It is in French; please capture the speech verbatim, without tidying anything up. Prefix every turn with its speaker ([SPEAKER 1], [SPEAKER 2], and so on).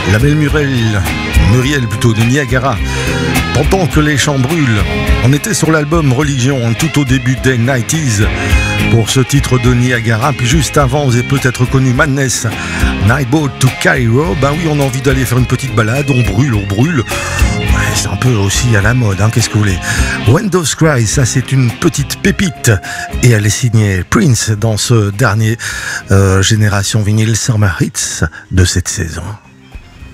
[SPEAKER 1] La belle Muriel, Muriel plutôt de Niagara. Pendant que les champs brûlent, on était sur l'album Religion tout au début des quatre-vingt-dix pour ce titre de Niagara. Puis juste avant, vous avez peut-être connu Madness, Nightboat to Cairo. Ben oui, on a envie d'aller faire une petite balade, on brûle, on brûle. Ouais, c'est un peu aussi à la mode, hein, qu'est-ce que vous voulez. Windows Cry, ça c'est une petite pépite et elle est signée Prince dans ce dernier euh, Génération Vinyle Summer Hits de cette saison.